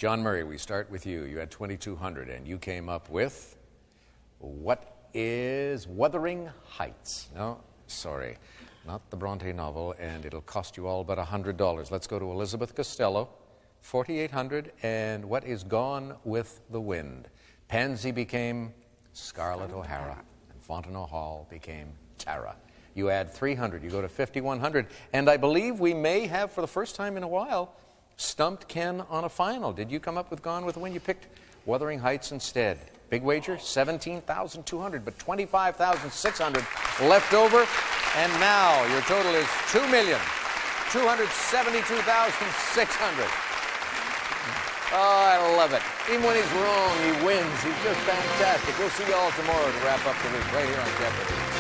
John Murray, we start with you. You had 2,200, and you came up with what is Wuthering Heights? No, sorry, not the Bronte novel, and it'll cost you all but $100. Let's go to Elizabeth Costello, 4,800, and what is Gone with the Wind? Pansy became Scarlett O'Hara, and Fontenot Hall became Tara. You add 300, you go to 5,100, and I believe we may have, for the first time in a while, stumped Ken on a final. Did you come up with Gone with the Wind? You picked Wuthering Heights instead. Big wager, 17,200, but 25,600 left over, and now your total is 2,272,600. Oh, I love it. Even when he's wrong, he wins. He's just fantastic. We'll see you all tomorrow to wrap up the week right here on Jeopardy.